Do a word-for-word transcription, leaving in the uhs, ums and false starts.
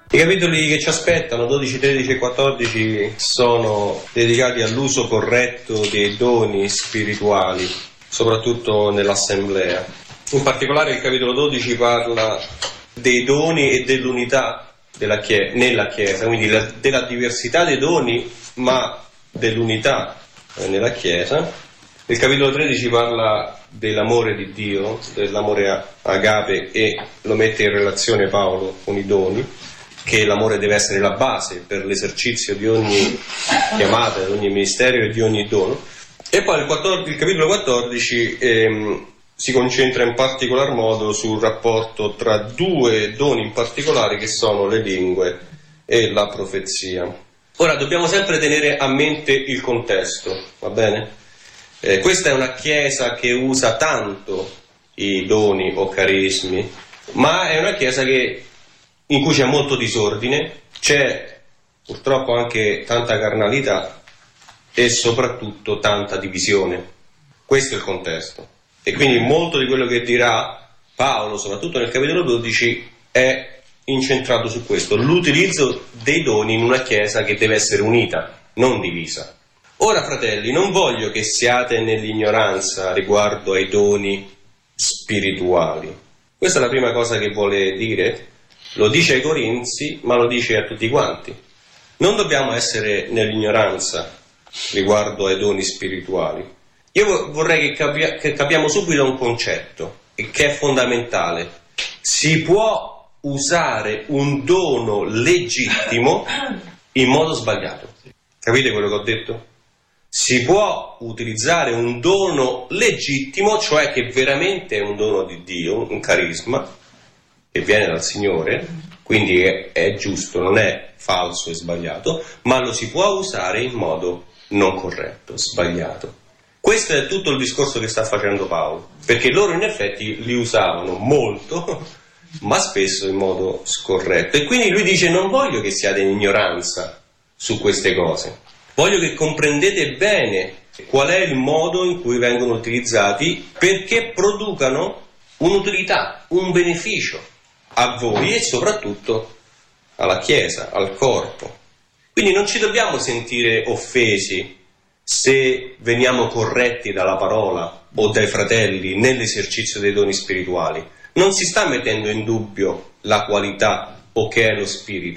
I capitoli che ci aspettano, dodici, tredici e quattordici, sono dedicati all'uso corretto dei doni spirituali, soprattutto nell'assemblea. In particolare il capitolo dodici parla dei doni e dell'unità della chie- nella Chiesa, quindi la, della diversità dei doni, ma dell'unità eh, nella Chiesa. Il capitolo tredici parla dell'amore di Dio, dell'amore agape, e lo mette in relazione Paolo con i doni, che l'amore deve essere la base per l'esercizio di ogni chiamata, di ogni ministero e di ogni dono. E poi il, quattordici, il capitolo quattordici ehm, si concentra in particolar modo sul rapporto tra due doni in particolare, che sono le lingue e la profezia. Ora dobbiamo sempre tenere a mente il contesto, va bene? Eh, questa è una chiesa che usa tanto i doni o carismi, ma è una chiesa che in cui c'è molto disordine, c'è purtroppo anche tanta carnalità e soprattutto tanta divisione. Questo è il contesto. E quindi molto di quello che dirà Paolo, soprattutto nel capitolo dodici, è incentrato su questo, l'utilizzo dei doni in una chiesa che deve essere unita, non divisa. Ora, fratelli, non voglio che siate nell'ignoranza riguardo ai doni spirituali. Questa è la prima cosa che vuole dire. Lo dice ai Corinzi, ma lo dice a tutti quanti. Non dobbiamo essere nell'ignoranza riguardo ai doni spirituali. Io vorrei che, capia- che capiamo subito un concetto che è fondamentale. Si può usare un dono legittimo in modo sbagliato. Capite quello che ho detto? Si può utilizzare un dono legittimo, cioè che veramente è un dono di Dio, un carisma, che viene dal Signore, quindi è, è giusto, non è falso e sbagliato, ma lo si può usare in modo non corretto, sbagliato. Questo è tutto il discorso che sta facendo Paolo, perché loro in effetti li usavano molto, ma spesso in modo scorretto. E quindi lui dice: non voglio che siate in ignoranza su queste cose, voglio che comprendete bene qual è il modo in cui vengono utilizzati, perché producano un'utilità, un beneficio a voi e soprattutto alla Chiesa, al corpo. Quindi non ci dobbiamo sentire offesi se veniamo corretti dalla parola o dai fratelli nell'esercizio dei doni spirituali. Non si sta mettendo in dubbio la qualità o che è lo spirito,